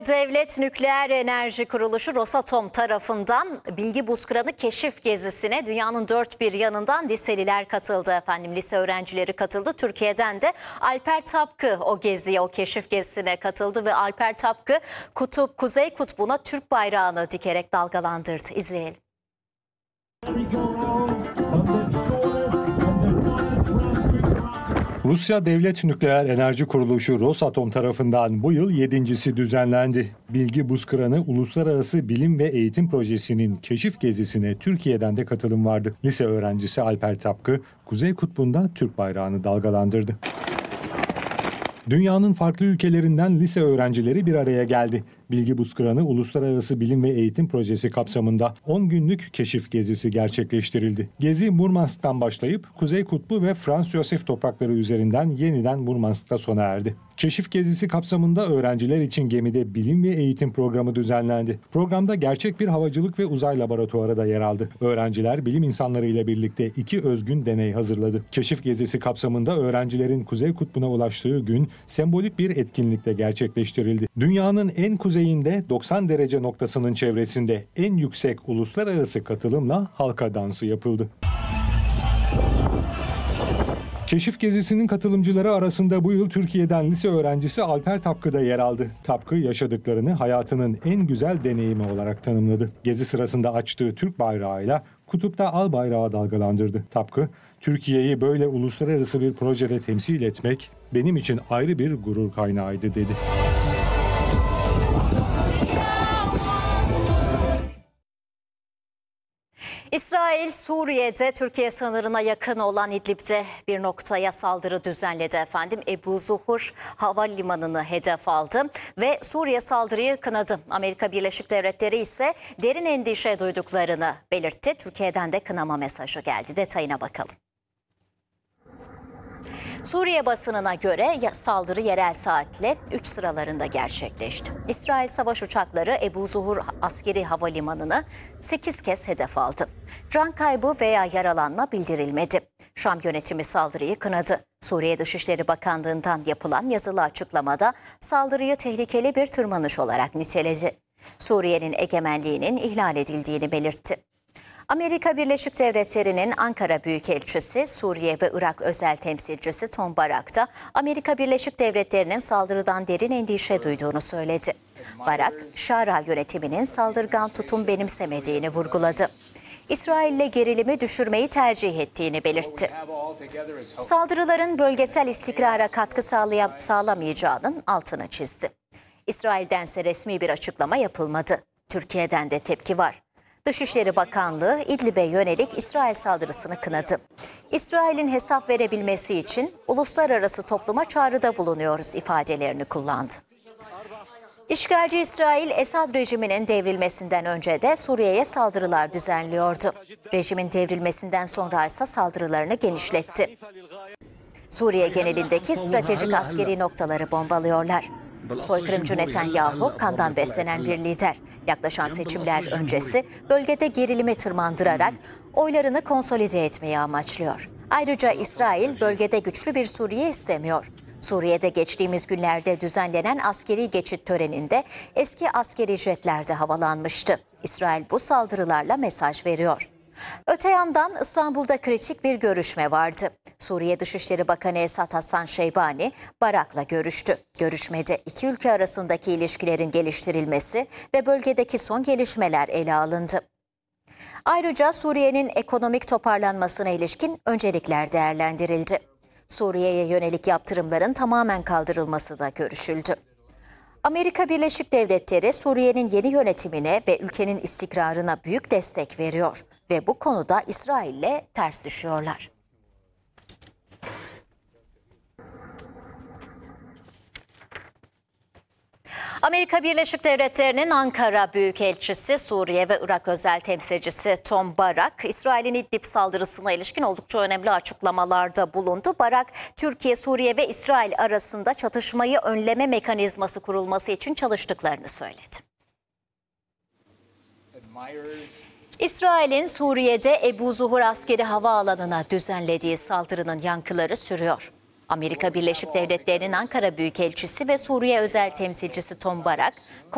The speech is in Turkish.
Devlet Nükleer Enerji Kuruluşu Rosatom tarafından Bilgi Buzkıranı keşif gezisine dünyanın dört bir yanından liseliler katıldı efendim. Lise öğrencileri katıldı. Türkiye'den de Alper Tapkı o geziye, o keşif gezisine katıldı ve Alper Tapkı Kuzey Kutbu'na Türk bayrağını dikerek dalgalandırdı. İzleyelim. Rusya Devlet Nükleer Enerji Kuruluşu Rosatom tarafından bu yıl 7.'si düzenlendi. Bilgi Buzkıranı Uluslararası Bilim ve Eğitim Projesi'nin keşif gezisine Türkiye'den de katılım vardı. Lise öğrencisi Alper Tapkı, Kuzey Kutbu'nda Türk bayrağını dalgalandırdı. Dünyanın farklı ülkelerinden lise öğrencileri bir araya geldi. Bilgi Buzkıranı Uluslararası Bilim ve Eğitim Projesi kapsamında 10 günlük keşif gezisi gerçekleştirildi. Gezi Murmansk'tan başlayıp Kuzey Kutbu ve Franz Josef toprakları üzerinden yeniden Murmansk'ta sona erdi. Keşif gezisi kapsamında öğrenciler için gemide bilim ve eğitim programı düzenlendi. Programda gerçek bir havacılık ve uzay laboratuvarı da yer aldı. Öğrenciler bilim insanları ile birlikte 2 özgün deney hazırladı. Keşif gezisi kapsamında öğrencilerin Kuzey Kutbu'na ulaştığı gün sembolik bir etkinlikle gerçekleştirildi. Dünyanın en kuzeyinde 90 derece noktasının çevresinde en yüksek uluslararası katılımla halka dansı yapıldı. Keşif gezisinin katılımcıları arasında bu yıl Türkiye'den lise öğrencisi Alper Tapkı da yer aldı. Tapkı yaşadıklarını hayatının en güzel deneyimi olarak tanımladı. Gezi sırasında açtığı Türk bayrağıyla kutupta al bayrağı dalgalandırdı. Tapkı, Türkiye'yi böyle uluslararası bir projede temsil etmek benim için ayrı bir gurur kaynağıydı dedi. İsrail, Suriye'de Türkiye sınırına yakın olan İdlib'de bir noktaya saldırı düzenledi efendim. Ebu Zuhur havalimanını hedef aldı ve Suriye saldırıyı kınadı. Amerika Birleşik Devletleri ise derin endişe duyduklarını belirtti. Türkiye'den de kınama mesajı geldi. Detayına bakalım. Suriye basınına göre saldırı yerel saatle 3 sıralarında gerçekleşti. İsrail savaş uçakları Ebu Zuhur askeri havalimanını 8 kez hedef aldı. Can kaybı veya yaralanma bildirilmedi. Şam yönetimi saldırıyı kınadı. Suriye Dışişleri Bakanlığı'ndan yapılan yazılı açıklamada saldırıyı tehlikeli bir tırmanış olarak niteledi. Suriye'nin egemenliğinin ihlal edildiğini belirtti. Amerika Birleşik Devletleri'nin Ankara Büyükelçisi, Suriye ve Irak özel temsilcisi Tom Barak da Amerika Birleşik Devletleri'nin saldırıdan derin endişe duyduğunu söyledi. Barak, Şara yönetiminin saldırgan tutum benimsemediğini vurguladı. İsrail'le gerilimi düşürmeyi tercih ettiğini belirtti. Saldırıların bölgesel istikrara katkı sağlamayacağının altını çizdi. İsrail'dense resmi bir açıklama yapılmadı. Türkiye'den de tepki var. Dışişleri Bakanlığı İdlib'e yönelik İsrail saldırısını kınadı. İsrail'in hesap verebilmesi için uluslararası topluma çağrıda bulunuyoruz ifadelerini kullandı. İşgalci İsrail, Esad rejiminin devrilmesinden önce de Suriye'ye saldırılar düzenliyordu. Rejimin devrilmesinden sonra ise saldırılarını genişletti. Suriye genelindeki stratejik askeri noktaları bombalıyorlar. Soykırımcı Netanyahu kandan beslenen bir lider. Yaklaşan seçimler öncesi bölgede gerilimi tırmandırarak oylarını konsolide etmeyi amaçlıyor. Ayrıca İsrail bölgede güçlü bir Suriye istemiyor. Suriye'de geçtiğimiz günlerde düzenlenen askeri geçit töreninde eski askeri jetler de havalanmıştı. İsrail bu saldırılarla mesaj veriyor. Öte yandan İstanbul'da kritik bir görüşme vardı. Suriye Dışişleri Bakanı Esad Hasan Şeybani, Barak'la görüştü. Görüşmede iki ülke arasındaki ilişkilerin geliştirilmesi ve bölgedeki son gelişmeler ele alındı. Ayrıca Suriye'nin ekonomik toparlanmasına ilişkin öncelikler değerlendirildi. Suriye'ye yönelik yaptırımların tamamen kaldırılması da görüşüldü. Amerika Birleşik Devletleri Suriye'nin yeni yönetimine ve ülkenin istikrarına büyük destek veriyor ve bu konuda İsrail'le ters düşüyorlar. Amerika Birleşik Devletleri'nin Ankara Büyükelçisi, Suriye ve Irak özel temsilcisi Tom Barak, İsrail'in İdlib saldırısına ilişkin oldukça önemli açıklamalarda bulundu. Barak, Türkiye, Suriye ve İsrail arasında çatışmayı önleme mekanizması kurulması için çalıştıklarını söyledi. İsrail'in Suriye'de Ebu Zuhur askeri havaalanına düzenlediği saldırının yankıları sürüyor. Amerika Birleşik Devletleri'nin Ankara Büyükelçisi ve Suriye özel temsilcisi Tom Barak